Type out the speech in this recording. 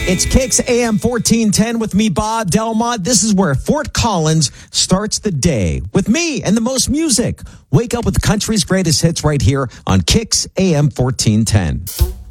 It's Kicks AM 1410 with me, Bob Delmont. This is where Fort Collins starts the day with me and the most music. Wake up with the country's greatest hits right here on Kicks AM 1410.